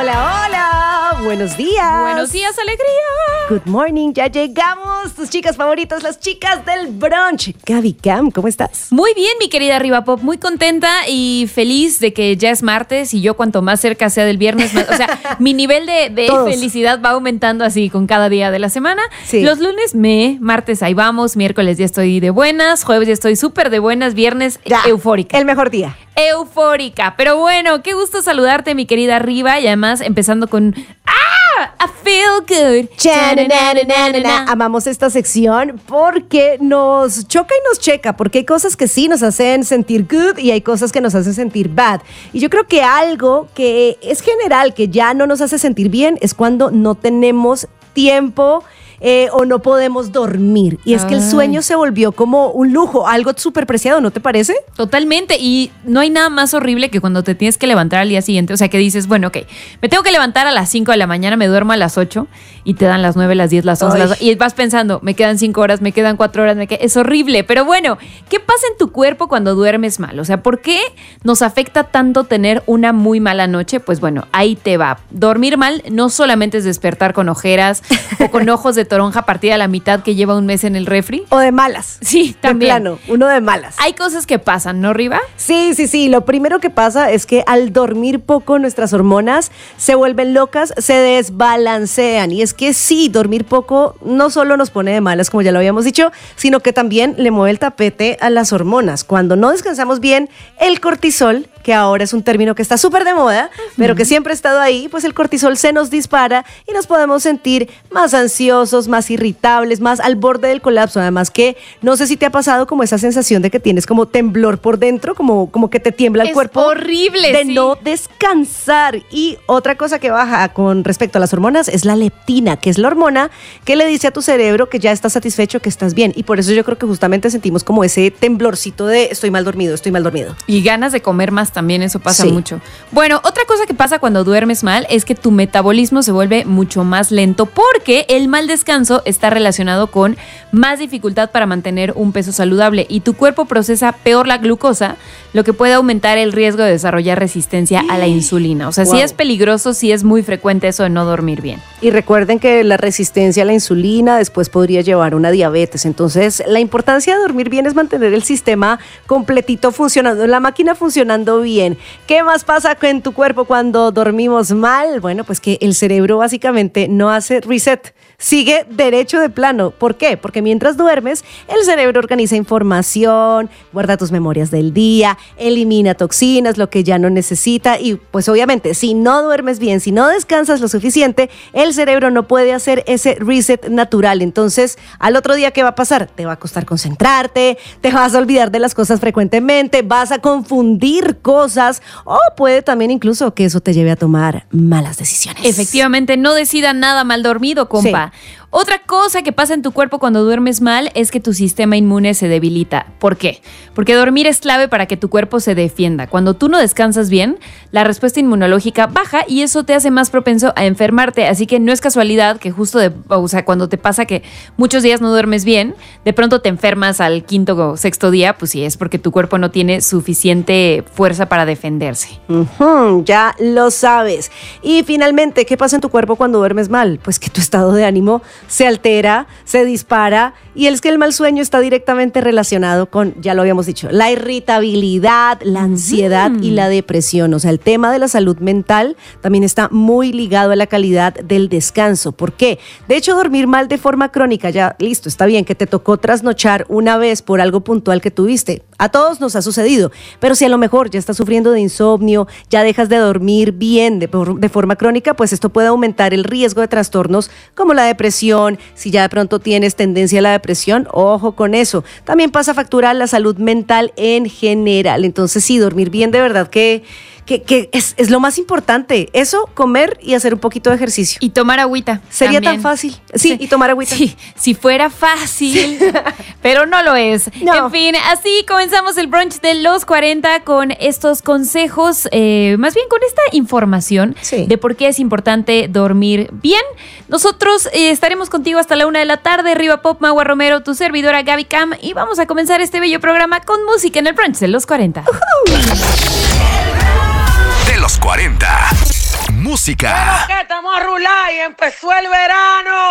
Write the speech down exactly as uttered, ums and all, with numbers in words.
Hola, hola, buenos días. Buenos días, alegría. Good morning, ya llegamos, tus chicas favoritas, las chicas del brunch. Gaby Cam, ¿cómo estás? Muy bien, mi querida Arriba Pop, muy contenta y feliz de que ya es martes y yo cuanto más cerca sea del viernes, más, o sea, mi nivel de, de felicidad va aumentando así con cada día de la semana. Sí. Los lunes me, martes ahí vamos, miércoles ya estoy de buenas, jueves ya estoy súper de buenas, viernes ya, eufórica. El mejor día. Eufórica, pero bueno, qué gusto saludarte, mi querida Arriba, y además empezando con ¡Ah! I feel good. Cha-na-na-na-na-na. Amamos esta sección porque nos choca y nos checa, porque hay cosas que sí nos hacen sentir good y hay cosas que nos hacen sentir bad. Y yo creo que algo que es general, que ya no nos hace sentir bien, es cuando no tenemos tiempo Eh, o no podemos dormir. Y es Ay. que el sueño se volvió como un lujo, algo súper preciado, ¿no te parece? Totalmente. Y no hay nada más horrible que cuando te tienes que levantar al día siguiente. O sea, que dices, bueno, ok, me tengo que levantar a las cinco de la mañana, me duermo a las ocho y te dan las nueve, las diez, las once. Las... Y vas pensando, me quedan cinco horas, me quedan cuatro horas. Me qued... Es horrible. Pero bueno, ¿qué pasa en tu cuerpo cuando duermes mal? O sea, ¿por qué nos afecta tanto tener una muy mala noche? Pues bueno, ahí te va. Dormir mal no solamente es despertar con ojeras o con ojos de toronja partida a la mitad que lleva un mes en el refri. O de malas. Sí, también. De plano, uno de malas. Hay cosas que pasan, ¿no, Riva? Sí, sí, sí. Lo primero que pasa es que al dormir poco nuestras hormonas se vuelven locas, se desbalancean. Y es que sí, dormir poco no solo nos pone de malas, como ya lo habíamos dicho, sino que también le mueve el tapete a las hormonas. Cuando no descansamos bien, el cortisol, que ahora es un término que está súper de moda, uh-huh. pero que siempre ha estado ahí, pues el cortisol se nos dispara y nos podemos sentir más ansiosos, más irritables, más al borde del colapso. Además que, no sé si te ha pasado como esa sensación de que tienes como temblor por dentro, como, como que te tiembla el es cuerpo. Horrible, de sí. no descansar. Y otra cosa que baja con respecto a las hormonas es la leptina, que es la hormona que le dice a tu cerebro que ya estás satisfecho, que estás bien. Y por eso yo creo que justamente sentimos como ese temblorcito de estoy mal dormido, estoy mal dormido. Y ganas de comer más también, eso pasa sí. mucho. Bueno, otra cosa que pasa cuando duermes mal es que tu metabolismo se vuelve mucho más lento porque el mal descanso está relacionado con más dificultad para mantener un peso saludable y tu cuerpo procesa peor la glucosa, lo que puede aumentar el riesgo de desarrollar resistencia a la insulina. O sea, wow. sí es peligroso, sí es muy frecuente eso de no dormir bien. Y recuerden que la resistencia a la insulina después podría llevar a una diabetes. Entonces, la importancia de dormir bien es mantener el sistema completito funcionando, la máquina funcionando bien. ¿Qué más pasa en tu cuerpo cuando dormimos mal? Bueno, pues que el cerebro básicamente no hace reset, sigue derecho de plano. ¿Por qué? Porque mientras duermes, el cerebro organiza información, guarda tus memorias del día, elimina toxinas, lo que ya no necesita y pues obviamente si no duermes bien, si no descansas lo suficiente, el cerebro no puede hacer ese reset natural. Entonces, al otro día, ¿qué va a pasar? Te va a costar concentrarte, te vas a olvidar de las cosas frecuentemente, vas a confundir cosas o puede también incluso que eso te lleve a tomar malas decisiones. Efectivamente, no decida nada mal dormido, compa. Sí. Otra cosa que pasa en tu cuerpo cuando duermes mal es que tu sistema inmune se debilita. ¿Por qué? Porque dormir es clave para que tu cuerpo se defienda. Cuando tú no descansas bien, la respuesta inmunológica baja y eso te hace más propenso a enfermarte. Así que no es casualidad que justo, de, o sea, cuando te pasa que muchos días no duermes bien, de pronto te enfermas al quinto o sexto día, pues sí, es porque tu cuerpo no tiene suficiente fuerza para defenderse. Uh-huh, ya lo sabes. Y finalmente, ¿qué pasa en tu cuerpo cuando duermes mal? Pues que tu estado de ánimo se altera, se dispara y es que el mal sueño está directamente relacionado con, ya lo habíamos dicho, la irritabilidad, la ansiedad mm. y la depresión. O sea, el tema de la salud mental también está muy ligado a la calidad del descanso. ¿Por qué? De hecho, dormir mal de forma crónica, ya listo, está bien que te tocó trasnochar una vez por algo puntual que tuviste. A todos nos ha sucedido, pero si a lo mejor ya estás sufriendo de insomnio, ya dejas de dormir bien de, de forma crónica, pues esto puede aumentar el riesgo de trastornos como la depresión. Si ya de pronto tienes tendencia a la depresión, ojo con eso. También pasa factura a la salud mental en general. Entonces sí, dormir bien de verdad que... Que, que es, es lo más importante. Eso, comer y hacer un poquito de ejercicio. Y tomar agüita. Sería también. tan fácil. Sí, sí, y tomar agüita. Sí, si fuera fácil, pero no lo es. No. En fin, así comenzamos el brunch de los cuarenta con estos consejos, eh, más bien con esta información sí. de por qué es importante dormir bien. Nosotros eh, estaremos contigo hasta la una de la tarde. Riva Pop, Magua Romero, tu servidora Gaby Cam. Y vamos a comenzar este bello programa con música en el brunch de los cuarenta. Uh-huh. De los cuarenta. Música música. Pero que estamos a rular y empezó el verano.